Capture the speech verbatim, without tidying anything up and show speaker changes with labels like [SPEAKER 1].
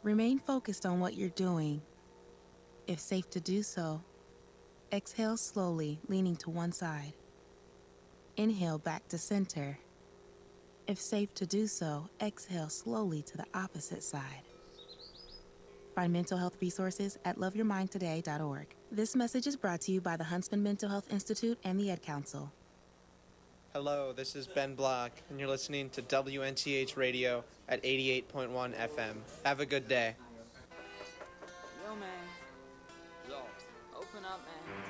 [SPEAKER 1] Remain focused on what you're doing. If safe to do so, exhale slowly, leaning to one side. Inhale back to center. If safe to do so, exhale slowly to the opposite side. Find mental health resources at love your mind today dot org. This message is brought to you by the Huntsman Mental Health Institute and the Ad Council.
[SPEAKER 2] Hello, this is Ben Block, and you're listening to W N T H Radio at eighty-eight point one F M. Have a good day.
[SPEAKER 3] Yo, man. Yo, open up, man.